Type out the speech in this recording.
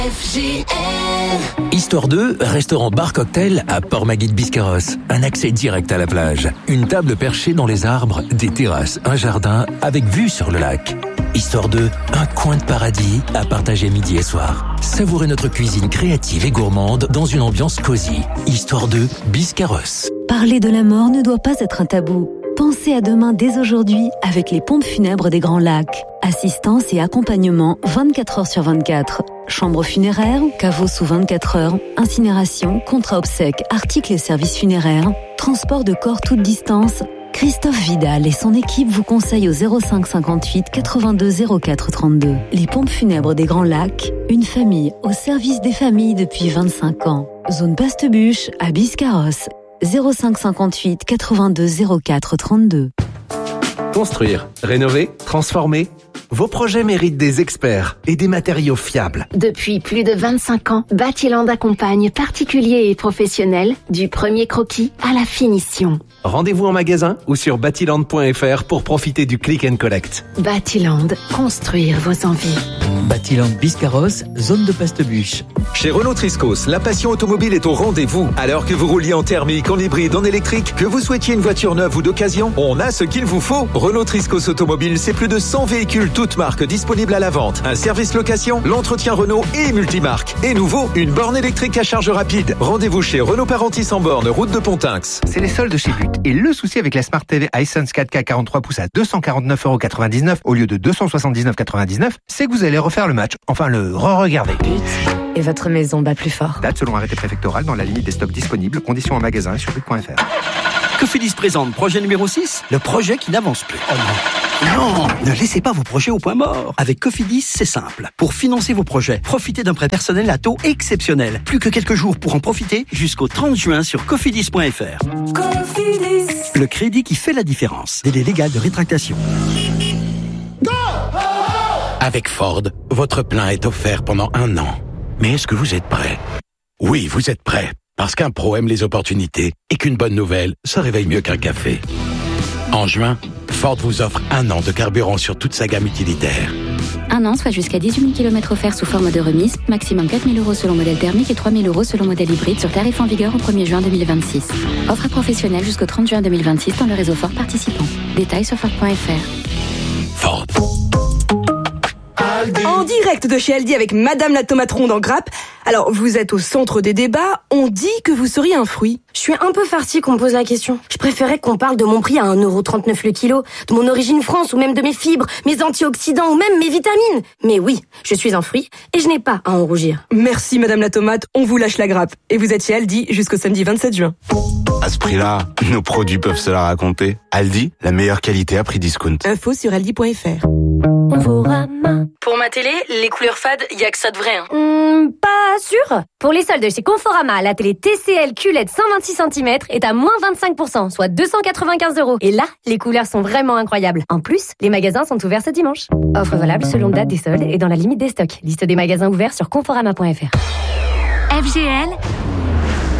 FGL. Histoire 2, restaurant bar cocktail à Port-Magui-de-Biscarrosse. Un accès direct à la plage. Une table perchée dans les arbres, des terrasses, un jardin avec vue sur le lac. Histoire 2, un coin de paradis à partager midi et soir. Savourez notre cuisine créative et gourmande dans une ambiance cosy. Histoire 2, Biscarrosse. Parler de la mort ne doit pas être un tabou. Pensez à demain dès aujourd'hui avec les pompes funèbres des Grands Lacs. Assistance et accompagnement 24 heures sur 24. Chambre funéraire, caveau sous 24 heures, incinération, contrat obsèques, articles et services funéraires, transport de corps toute distance. Christophe Vidal et son équipe vous conseillent au 05 58 82 04 32. Les pompes funèbres des Grands Lacs, une famille au service des familles depuis 25 ans. Zone Pastebuche à Biscarrosse. 05 58 82 04 32. Construire, rénover, transformer. Vos projets méritent des experts et des matériaux fiables. Depuis plus de 25 ans, Batiland accompagne particuliers et professionnels du premier croquis à la finition. Rendez-vous en magasin ou sur batiland.fr pour profiter du click and collect. Batiland, construire vos envies. Batiland Biscarrosse, zone de Pastebuche. Chez Renault Triscos, la passion automobile est au rendez-vous. Alors que vous rouliez en thermique, en hybride, en électrique, que vous souhaitiez une voiture neuve ou d'occasion, on a ce qu'il vous faut. Renault Triscos Automobile, c'est plus de 100 véhicules toutes marques disponibles à la vente. Un service location, l'entretien Renault et multimarque. Et nouveau, une borne électrique à charge rapide. Rendez-vous chez Renault Parentis en borne, route de Pontinx. C'est les soldes chez But. Et le souci avec la Smart TV Hisense 4K 43 pouces à 249,99€ au lieu de 279,99€, c'est que vous allez refaire le match. Enfin, le re-regarder. Et votre maison bat plus fort. Date selon arrêté préfectoral dans la limite des stocks disponibles. Conditions en magasin et sur but.fr. Cofidis présente projet numéro 6, le projet qui n'avance plus. Oh non. Non, ne laissez pas vos projets au point mort. Avec Cofidis, c'est simple. Pour financer vos projets, profitez d'un prêt personnel à taux exceptionnel. Plus que quelques jours pour en profiter jusqu'au 30 juin sur cofidis.fr. Cofidis. Le crédit qui fait la différence. Délai légal de rétractation. Avec Ford, votre plein est offert pendant 1 an. Mais est-ce que vous êtes prêt? Oui, vous êtes prêt. Parce qu'un pro aime les opportunités et qu'une bonne nouvelle, ça réveille mieux qu'un café. En juin, Ford vous offre 1 an de carburant sur toute sa gamme utilitaire. 1 an, soit jusqu'à 18 000 km offerts sous forme de remise, maximum 4 000 € selon modèle thermique et 3 000 € selon modèle hybride sur tarif en vigueur au 1er juin 2026. Offre à professionnels jusqu'au 30 juin 2026 dans le réseau Ford participant. Détails sur Ford.fr. Ford. En direct de chez Aldi avec Madame la tomate ronde en grappe. Alors, vous êtes au centre des débats, on dit que vous seriez un fruit. Je suis un peu farcie qu'on me pose la question. Je préférais qu'on parle de mon prix à 1,39€ le kilo, de mon origine France ou même de mes fibres, mes antioxydants ou même mes vitamines. Mais oui, je suis un fruit et je n'ai pas à en rougir. Merci Madame la tomate, on vous lâche la grappe. Et vous êtes chez Aldi jusqu'au samedi 27 juin. À ce prix-là, nos produits peuvent se la raconter. Aldi, la meilleure qualité à prix discount. Info sur aldi.fr. Pour ma télé, les couleurs fades, y a que ça de vrai. Pas sûr. Pour les soldes chez Conforama, la télé TCL QLED 126 cm est à moins 25%, soit 295€. Et là, les couleurs sont vraiment incroyables. En plus, les magasins sont ouverts ce dimanche. Offre valable selon date des soldes et dans la limite des stocks. Liste des magasins ouverts sur Conforama.fr. FGL,